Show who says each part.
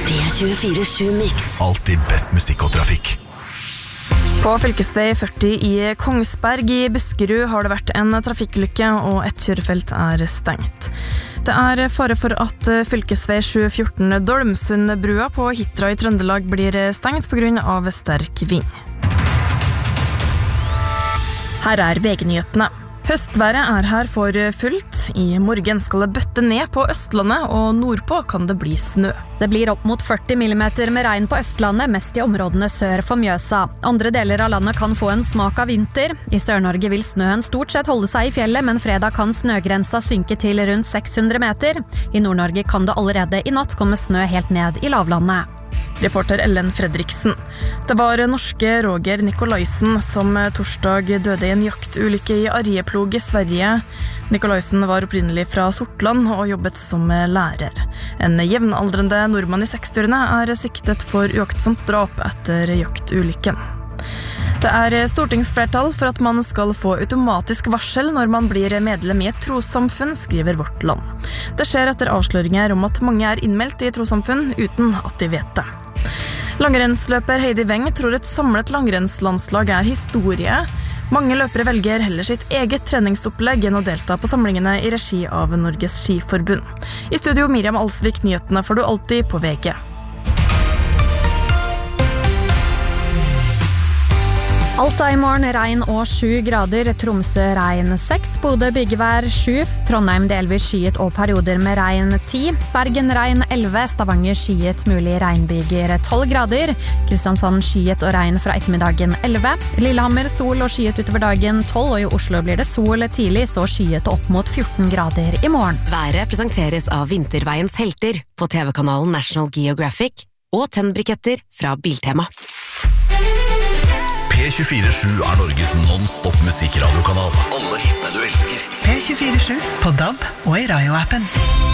Speaker 1: P24/7 Mix.
Speaker 2: Alltid best musikk og trafikk.
Speaker 3: På fylkesvei 40 i Kongsberg i Buskerud har det vært en trafikkulykke, og et kjørefelt er stengt. Det er fare for at fylkesvei 714 Dolmsundbrua på Hitra i Trøndelag blir stengt på grunn av sterk vind. Her er VG-nyhetene. Høstværet er her for fullt. I morgen skal det bøtte ned på Østlandet, og nordpå kan det bli snø.
Speaker 4: Det blir opp mot 40 millimeter med regn på Østlandet, mest i områdene sør for Mjøsa. Andre deler av landet kan få en smak av vinter. I Sør-Norge vil snøen stort sett holde seg i fjellet, men fredag kan snøgrensa synke til rundt 600 meter. I Nord-Norge kan det allerede i natt komme snø helt ned i lavlandet.
Speaker 3: Reporter Ellen Fredriksen. Det var norske Roger Nikolaisen som torsdag døde i en jaktulykke i Arjeplog i Sverige. Nikolaisen var opprinnelig fra Sortland og jobbet som lærer. En jevnaldrende nordmann i 60-årene er siktet for uaktsomt drap etter jaktulykken. Det er stortingsflertall for at man skal få automatisk varsel når man blir medlem i et trossamfunn, skriver Vårt Land. Det skjer etter avsløringer om at mange er innmeldt i trossamfunn uten at de vet det. Langrennsløper Heidi Weng tror et samlet langrennslandslag er historie. Mange løpere velger heller sitt eget treningsopplegg enn å delta på samlingene i regi av Norges Skiforbund. I studio Miriam Alsvik, nyhetene får du alltid på VG.
Speaker 4: Alta i morgen regn og 7 grader, Tromsø regn 6, Bodø byggevær 7, Trondheim delvis skyet og perioder med regn 10, Bergen regn 11, Stavanger skyet mulig regnbyger 12 grader, Kristiansand skyet og regn fra ettermiddagen 11, Lillehammer sol og skyet utover dagen 12, og i Oslo blir det sol tidlig, så skyet opp mot 14 grader i morgen.
Speaker 1: Været presenteres av Vinterveiens helter på TV-kanalen National Geographic og tennbriketter fra Biltema.
Speaker 2: P24/7 er Norges non-stop musikradiokanal. Alle hitene du elsker.
Speaker 5: P24/7 på DAB og i Radio-appen.